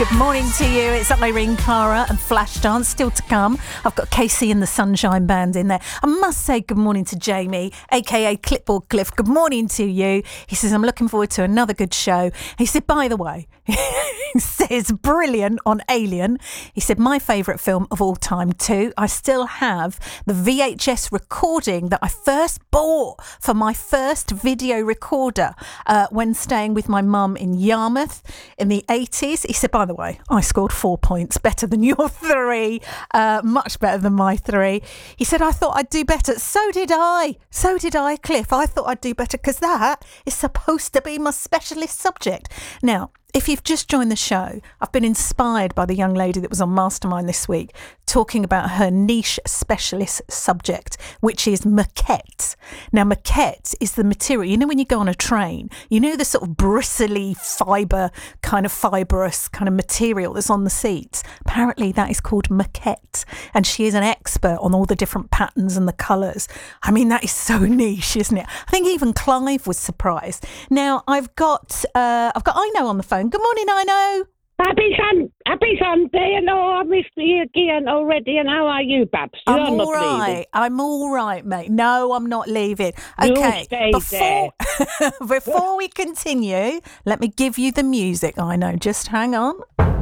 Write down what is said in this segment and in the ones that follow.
Good morning to you. It's Irene Cara and Flashdance still to come. I've got Casey and the Sunshine Band in there. I must say good morning to Jamie, aka Clipboard Cliff. Good morning to you. He says, I'm looking forward to another good show. He said, by the way, he says, brilliant on Alien. He said, my favourite film of all time too. I still have the VHS recording that I first bought for my first video recorder when staying with my mum in Yarmouth in the 80s. He said, by the way, I scored 4 points, better than your 3, much better than my 3. He said, I thought I'd do better. So did I, Cliff. I thought I'd do better because that is supposed to be my specialist subject. Now, if you've just joined the show, I've been inspired by the young lady that was on Mastermind this week talking about her niche specialist subject, which is maquette. Now, maquette is the material, you know, when you go on a train, you know, the sort of bristly fibrous kind of material that's on the seats. Apparently that is called maquette. And she is an expert on all the different patterns and the colours. I mean, that is so niche, isn't it? I think even Clive was surprised. Now, I've got Ino on the phone. Good morning, Ino. Happy Sunday, and I missed you again already. And how are you, Babs? I'm all right, mate. No, I'm not leaving. Okay, before we continue, let me give you the music. I know. Just hang on.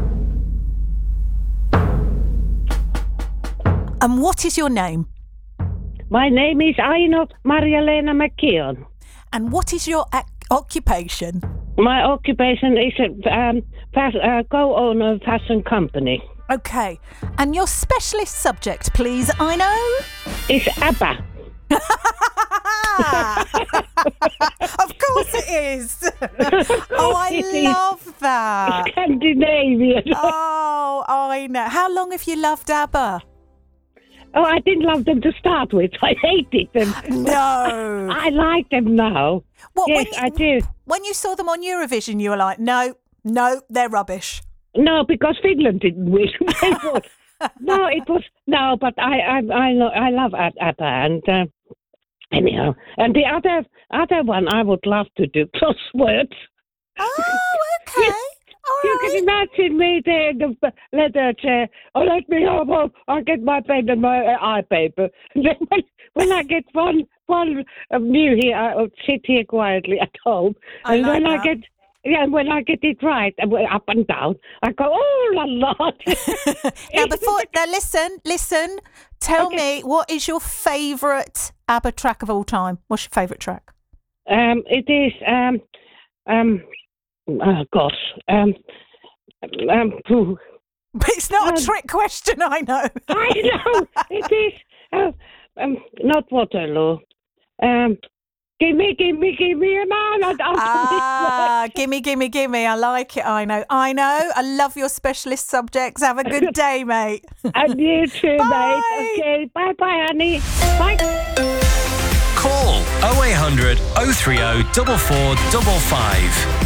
And what is your name? My name is Ino Maria-Lena McKeon. And what is your occupation? My occupation is a co-owner of a fashion company. Okay. And your specialist subject, please, Ino? It's ABBA. Of course it is. Oh, I love that. Scandinavian. Oh, I know. How long have you loved ABBA? Oh, I didn't love them to start with. I hated them. No. I like them now. Yes, I do. When you saw them on Eurovision, you were like, no, they're rubbish. No, because Finland didn't win. But I love ABBA, and anyhow. And the other one I would love to do, crosswords. Oh, okay. You can imagine me there in the leather chair. Oh, let me have I'll get my pen and my eye paper. And then when I get one new here, I'll sit here quietly at home. And when I get it right, up and down, I go, oh, la la. Listen. Tell me, what is your favourite ABBA track of all time? What's your favourite track? It is, oh, gosh. But it's not a trick question, I know. I know. It is. Not Waterloo. Gimme a man. Gimme. I like it, I know. I love your specialist subjects. Have a good day, mate. And you too, Bye. mate. Okay, bye, honey. Bye. Call 0800 030 4455.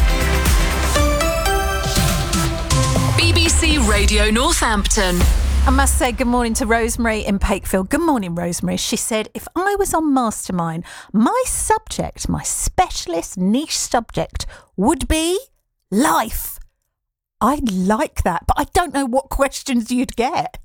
BBC Radio Northampton. I must say good morning to Rosemary in Pakefield. Good morning, Rosemary. She said, if I was on Mastermind, my specialist niche subject would be life. I like that, but I don't know what questions you'd get.